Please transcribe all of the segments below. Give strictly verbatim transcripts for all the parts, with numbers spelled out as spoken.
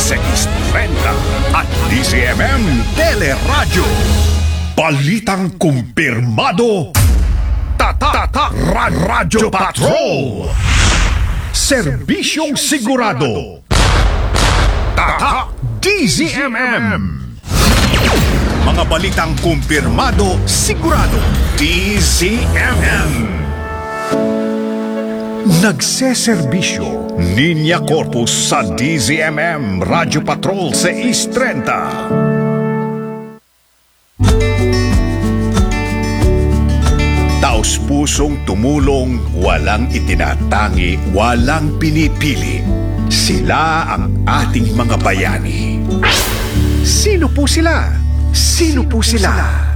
six thirty at D C M M Teleradyo. Balitang kumpirmado. Tatak Radyo Patrol. Serbisyong sigurado. Tatak D Z M M. Mga balitang kumpirmado, sigurado. D Z M M. Nagseserbisyo Niña Corpus sa D Z M M Radyo Patrol six thirty. Taos pusong tumulong, walang itinatangi, walang pinipili. Sila ang ating mga bayani. Sino po sila? Sino po sila?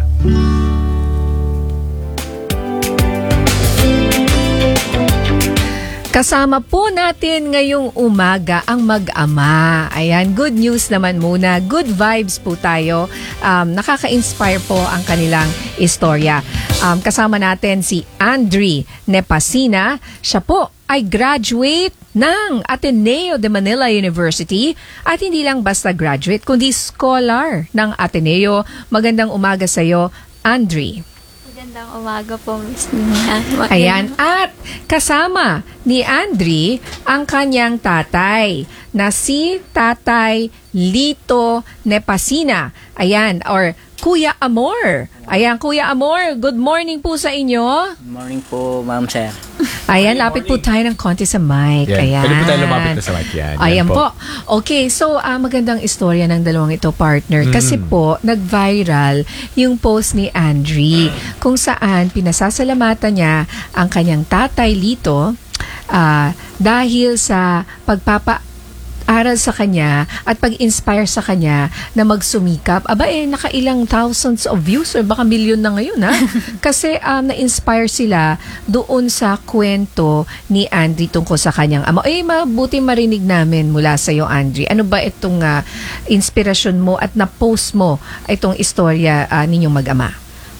Kasama po natin ngayong umaga ang mag-ama. Ayan, good news naman muna. Good vibes po tayo. Um, nakaka-inspire po ang kanilang istorya. Um, kasama natin si Andri Nepasina. Siya po ay graduate ng Ateneo de Manila University at hindi lang basta graduate, kundi scholar ng Ateneo. Magandang umaga sa iyo, Andri. Magandang umaga po, Miss Nina. Ayan, at kasama ni Andri ang kanyang tatay na si Tatay Lito Nepasina. Ayan, or Kuya Amor. Ayan, Kuya Amor, good morning po sa inyo. Good morning po, ma'am, sir. Ayan, lapit po tayo ng konti sa mic. Yeah. Ayan. Pwede po tayo lumapit na sa mic yan. Ayan yan po. po. Okay, so uh, magandang istorya ng dalawang ito, partner. Mm. Kasi po, nag-viral yung post ni Andri kung saan pinasasalamatan niya ang kanyang tatay Lito uh, dahil sa pagpapa aral sa kanya at pag-inspire sa kanya na magsumikap. Aba eh, nakailang thousands of views or baka milyon na ngayon ha. Kasi um, na-inspire sila doon sa kwento ni Andri tungkol sa kanyang ama. Eh, mabuti marinig namin mula sa iyo, Andri. Ano ba itong uh, inspirasyon mo at na-post mo itong istorya uh, ninyong mag-ama?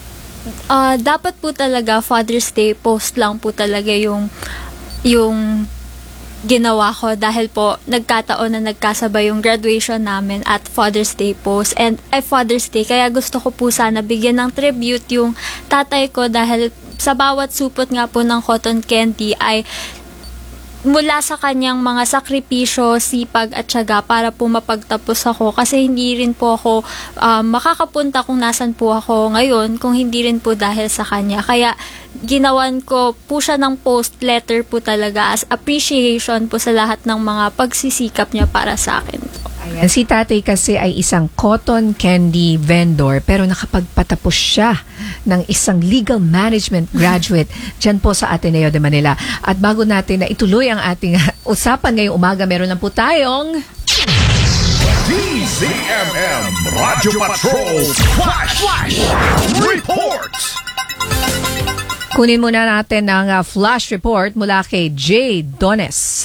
Uh, dapat po talaga Father's Day post lang po talaga yung yung ginawa ko dahil po nagkataon na nagkasabay yung graduation namin at Father's Day post and ay Father's Day, kaya gusto ko po sana bigyan ng tribute yung tatay ko dahil sa bawat supot nga po ng cotton candy ay mula sa kanyang mga sakripisyo, sipag at tiyaga para po mapagtapos ako kasi hindi rin po ako um, makakapunta kung nasan po ako ngayon kung hindi rin po dahil sa kanya. Kaya ginawan ko po siya ng post letter po talaga as appreciation po sa lahat ng mga pagsisikap niya para sa akin po. Ayan, si tatay kasi ay isang cotton candy vendor pero nakapagpatapos siya ng isang legal management graduate dyan po sa Ateneo de Manila. At bago natin na ituloy ang ating usapan ngayong umaga, meron lang po tayong D Z M M Radyo Patrol Flash, Flash Report. Kunin muna natin ang uh, flash report mula kay Jay Dones.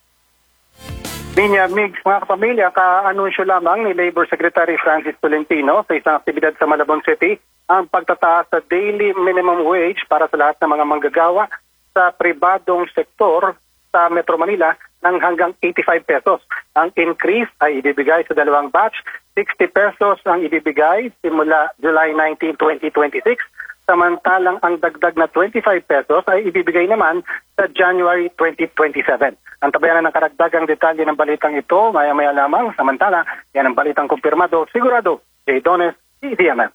Niña Migs, mga kapamilya, ka-anunsyo lamang ni Labor Secretary Francis Tolentino sa isang aktibidad sa Malabon City ang pagtataas sa daily minimum wage para sa lahat ng mga manggagawa sa pribadong sektor sa Metro Manila ng hanggang eighty-five pesos. Ang increase ay ibibigay sa dalawang batch, sixty pesos ang ibibigay simula July nineteenth, twenty twenty-six. Samantalang ang dagdag na twenty-five pesos ay ibibigay naman sa January twenty twenty-seven. Ang tabayanan ng karagdagang detalye ng balitang ito, maya-maya lamang. Samantala, yan ang balitang kumpirmado, sigurado, Jay Dones, D Z M M.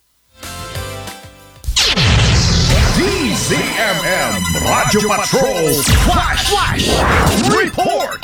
D Z M M Radyo Patrol Flash, Flash Report.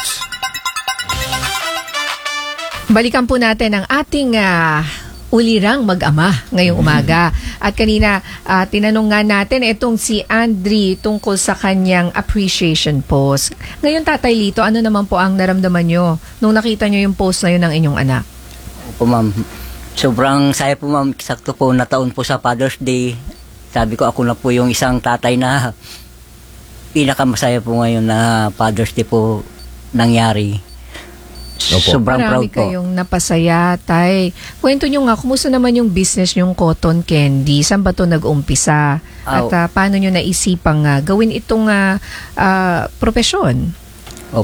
Balikan po natin ang ating uh, ulirang mag-ama ngayong umaga. At kanina, uh, tinanong nga natin itong si Andri tungkol sa kanyang appreciation post. Ngayon, Tatay Lito, ano naman po ang naramdaman nyo nung nakita nyo yung post na yun ng inyong anak? Opo, ma'am. Sobrang saya po, ma'am. Sakto po na taon po sa Father's Day. Sabi ko, ako na po yung isang tatay na pinakamasaya po ngayon na Father's Day po nangyari. Opo. Sobrang Marami proud po. kayong napasaya, Tay. Kwento nyo nga, kumusta naman yung business yung cotton candy? Saan ba ito nag-umpisa? At Oh. uh, paano nyo naisipang uh, gawin itong uh, uh, propesyon?